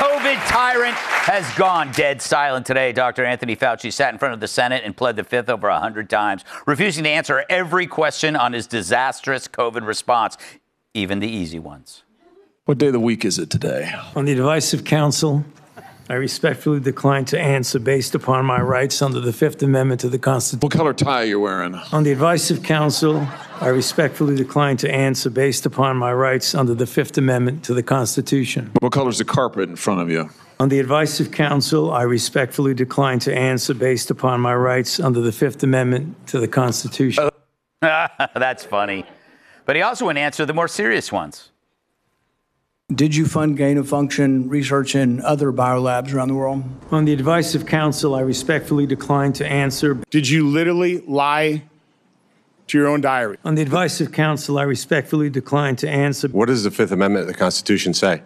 COVID tyrant has gone dead silent today. Dr. Anthony Fauci sat in front of the Senate and pled the fifth over 100 times, refusing to answer every question on his disastrous COVID response, even the easy ones. What day of the week is it today? On the advice of counsel, I respectfully decline to answer based upon my rights under the Fifth Amendment to the Constitution. What color tie are you wearing? On the advice of counsel, I respectfully decline to answer based upon my rights under the Fifth Amendment to the Constitution. What color's the carpet in front of you? On the advice of counsel, I respectfully decline to answer based upon my rights under the Fifth Amendment to the Constitution. That's funny. But he also wouldn't answer the more serious ones. Did you fund gain-of-function research in other biolabs around the world? On the advice of counsel, I respectfully decline to answer. Did you literally lie to your own diary? On the advice of counsel, I respectfully decline to answer. What does the Fifth Amendment of the Constitution say?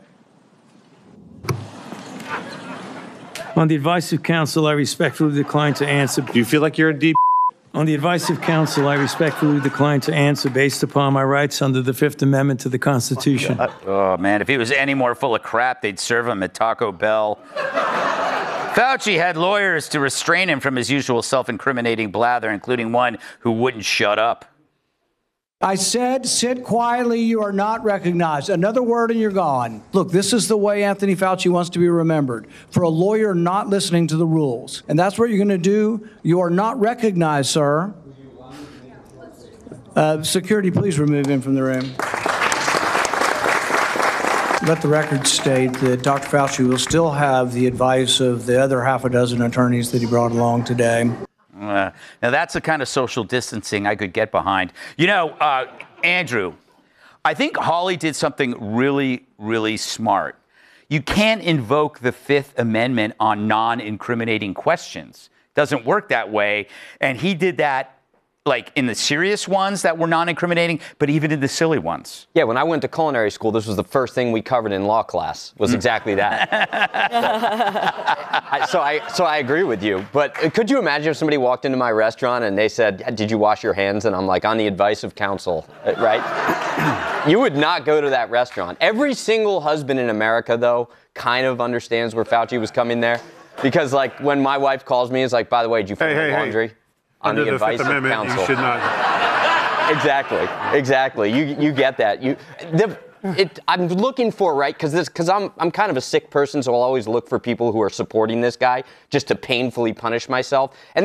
On the advice of counsel, I respectfully decline to answer. Do you feel like you're in deep? On the advice of counsel, I respectfully decline to answer based upon my rights under the Fifth Amendment to the Constitution. Oh, man, if he was any more full of crap, they'd serve him at Taco Bell. Fauci had lawyers to restrain him from his usual self-incriminating blather, including one who wouldn't shut up. I said, sit quietly, you are not recognized. Another word and you're gone. Look, this is the way Anthony Fauci wants to be remembered, for a lawyer not listening to the rules. And that's what you're going to do. You are not recognized, sir. Security, please remove him from the room. Let the record state that Dr. Fauci will still have the advice of the other half a dozen attorneys that he brought along today. Now, that's the kind of social distancing I could get behind. You know, Andrew, I think Hawley did something really, really smart. You can't invoke the Fifth Amendment on non-incriminating questions. Doesn't work that way. And he did that, like, in the serious ones that were non-incriminating, but even in the silly ones. Yeah, when I went to culinary school, this was the first thing we covered in law class, was exactly that. So I agree with you. But could you imagine if somebody walked into my restaurant and they said, did you wash your hands? And I'm like, on the advice of counsel, right? You would not go to that restaurant. Every single husband in America, though, kind of understands where Fauci was coming there. Because, like, when my wife calls me, it's like, by the way, did you fold the laundry? Hey. Under the Fifth Amendment, you should not. Exactly. You get that. I'm looking for, right, because I'm kind of a sick person, so I'll always look for people who are supporting this guy just to painfully punish myself. And